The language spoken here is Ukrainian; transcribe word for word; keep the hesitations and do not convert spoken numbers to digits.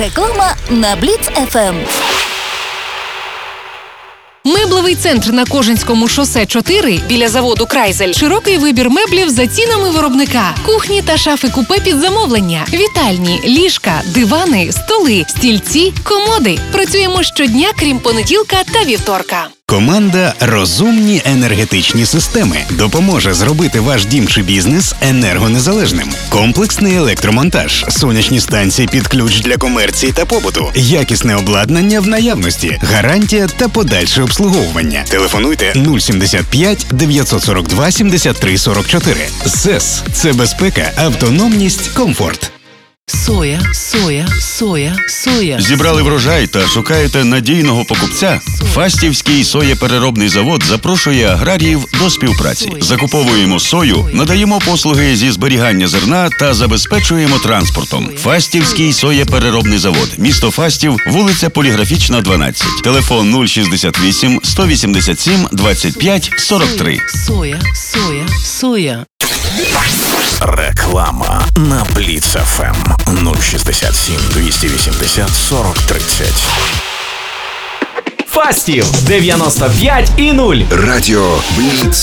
Реклама на Бліц еф ем. Меблевий центр на Кожинському шосе чотири біля заводу «Крайзель». Широкий вибір меблів за цінами виробника. Кухні та шафи-купе під замовлення. Вітальні, ліжка, дивани, столи, стільці, комоди. Працюємо щодня, крім понеділка та вівторка. Команда «Розумні енергетичні системи» допоможе зробити ваш дім чи бізнес енергонезалежним. Комплексний електромонтаж, сонячні станції під ключ для комерції та побуту, якісне обладнання в наявності, гарантія та подальше обслуговування. Телефонуйте нуль сімдесят п'ять дев'ятсот сорок два сімдесят три сорок чотири. СЕС – це безпека, автономність, комфорт. Соя, соя, соя, соя. Зібрали врожай та шукаєте надійного покупця? Фастівський соєпереробний завод запрошує аграріїв до співпраці. Закуповуємо сою, надаємо послуги зі зберігання зерна та забезпечуємо транспортом. Фастівський соєпереробний завод. Місто Фастів, вулиця Поліграфічна, дванадцять. Телефон нуль шістдесят вісім сто вісімдесят сім двадцять п'ять сорок три. Соя, соя, соя. Реклама на Бліц еф ем. нуль шістдесят сім двісті вісімдесят сорок тридцять. Фастів дев'яносто п'ять і нуль. Радіо Бліц.